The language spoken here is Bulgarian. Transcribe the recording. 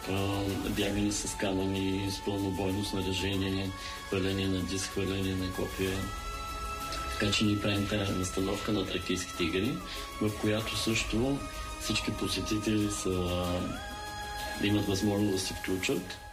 бягане с камъни, с пълнобойно снаряжение, хвърляне на диск, хвърляне на копия. Така че ние правим тази настановка на Тракийските игри, в която също всички посетители да имат възможност да се включат